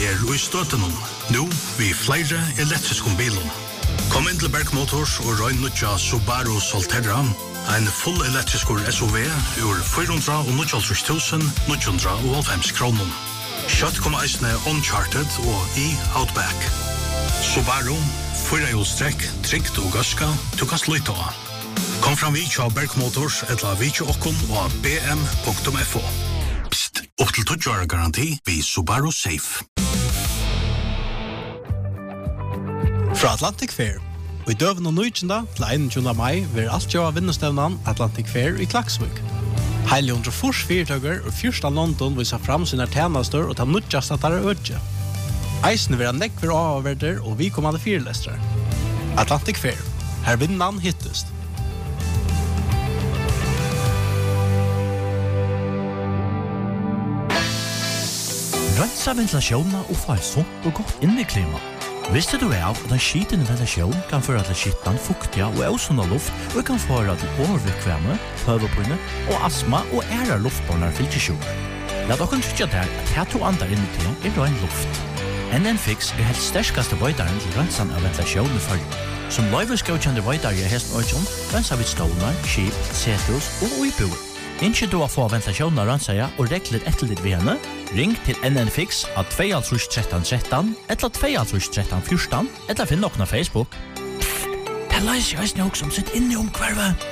i støtten nu vi flere elektriske bilen. Kom inn til Berg Motors og røyn nødja Subaru Solterra, en full elektrisk SUV ur 490.990 kroner. Kjøtt kom eisne Uncharted og Outback. Subaru, 4-hjulstrekk, trygt og gaska, du kan sløyta av. Kom fram vi til Berg Motors, etla vi til okkon og bm.fo. Psst, opp til 20 år garanti vi Subaru Safe. Fra Atlantic Fair. Og i døven og nøytjenda til 21. mai vil alt gjøre vinnestevnen Atlantic Fair i Klaksvik. Heile 104 fyrtøkker og fyrsta London viser fram sine tjenester og ta nødjast at det ødje. Eisen vil ha nekver avverder og vi kommande fyrlestere. Atlantic Fair. Her vinnan hittest. Rensa ventilasjonen og få et sunt og godt inneklima. Visste du av at en skitende ventilasjon kan føre til skittan, fuktiga og ausunda luft og kan føre til overvikvemme, høvepinne og astma og ære luftbårnar filtersjoner. La dere trykke der at her to andre inntil ren luft. NN-Fix helst sterskaste vøydaren til rensan av ventilasjonen i følge. Som løyveskaukjende vøydare i hesten Øyjón, rensa vidt stålar, skip, setrus og uiboer. Ikke du å få ventilasjonen av rensaja og rekler etter ditt ved henne? Ring til NN-Fix av 2-13-13 eller 2-13-14 eller finn noen av Facebook. Det løser jeg også som sitt inne om hvervet.